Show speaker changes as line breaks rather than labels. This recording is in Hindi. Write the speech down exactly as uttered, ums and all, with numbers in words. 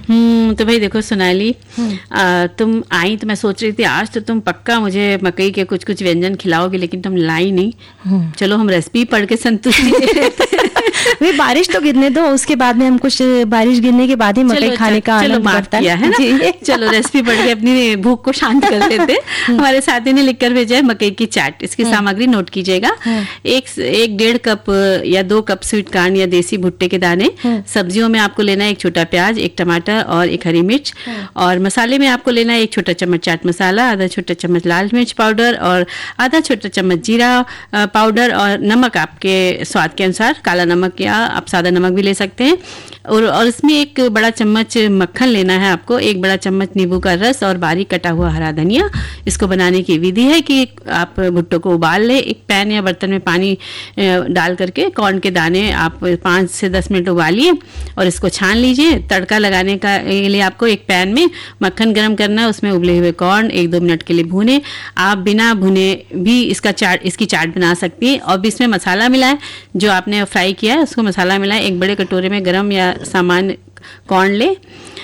हम्म तो भाई देखो सोनाली, आ, तुम आई तो मैं सोच रही थी आज तो तुम पक्का मुझे मकई के कुछ कुछ व्यंजन खिलाओगे, लेकिन तुम लाई नहीं। चलो हम रेसिपी पढ़ के संतुष्टि दे लेते हैं।
वे बारिश तो गिरने दो, उसके बाद में हम कुछ बारिश गिरने के बाद ही मकई खाने का आनंद बढ़ता है, है ना?
चलो रेसिपी पढ़ के अपनी भूख को शांत कर लेते। हमारे साथी ने लिखकर भेजा है मकई की चाट। इसकी सामग्री नोट कीजिएगा। एक एक डेढ़ कप या दो कप स्वीट कॉर्न या देसी भुट्टे के दाने। सब्जियों में आपको लेना है एक छोटा प्याज, एक टमाटर और एक हरी मिर्च। और मसाले में आपको लेना है एक छोटा चम्मच चाट मसाला, आधा छोटा चम्मच लाल मिर्च पाउडर और आधा छोटा चम्मच जीरा पाउडर, और नमक आपके स्वाद के अनुसार, काला नमक या आप सादा नमक भी ले सकते हैं। और और इसमें एक बड़ा चम्मच मक्खन लेना है आपको, एक बड़ा चम्मच नींबू का रस और बारीक कटा हुआ हरा धनिया। इसको बनाने की विधि है कि आप भुट्टो को उबाल ले, एक पैन या बर्तन में पानी डाल करके कॉर्न के दाने आप पाँच से दस मिनट उबालिए और इसको छान लीजिए। तड़का लगाने का लिए आपको एक पैन में मक्खन गर्म करना है, उसमें उबले हुए कॉर्न एक दो मिनट के लिए भूने। आप बिना भुने भी इसका चाट इसकी चाट बना सकती है। और इसमें मसाला मिलाएं, जो आपने फ्राई किया है उसको मसाला मिलाएं। एक बड़े कटोरे में गरम या सामान्य कॉर्न ले,